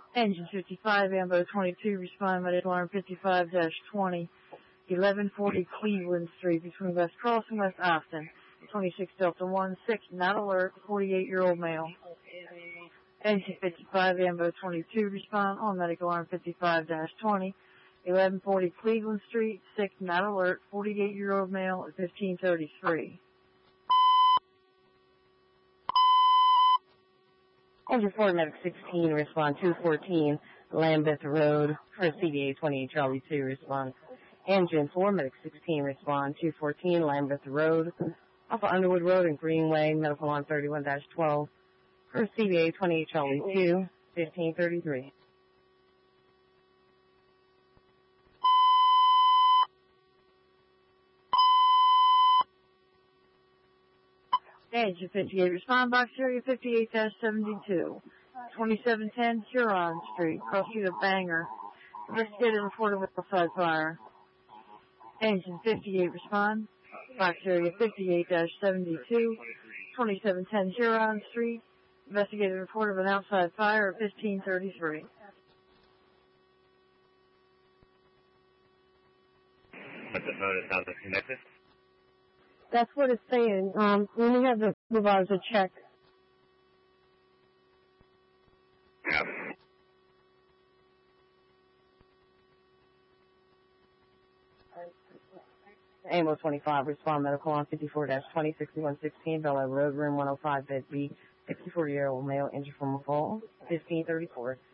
Engine 55, Ambo 22, respond medical alarm 55-20, 1140 Cleveland Street between West Cross and West Austin. 26 Delta 1, 6, not alert, 48-year-old male. Engine 55, Ambo 22, respond on medical alarm 55-20, 1140 Cleveland Street, 6, not alert, 48-year-old male at 1533. Engine 4 Medic 16, respond 214 Lambeth Road for CBA 28 Charlie 2, respond. Engine 4 Medic 16, respond 214 Lambeth Road off of Underwood Road and Greenway, medical alarm 31-12 for CBA 28 Charlie 2, 1533. Engine 58, respond box area 58-72, 2710 Huron Street, cross street of Banger. Investigated reported with outside fire. Engine 58, respond box area 58-72, 2710 Huron Street. Investigated report of an outside fire at 1533. But the phone is not disconnected? That's what it's saying. When we have the supervisor check. Yeah. AMO 25, respond medical on 54-20, 6116, Bel Air Road, room 105, bed B, 64-year-old male, injured from a fall, 1534.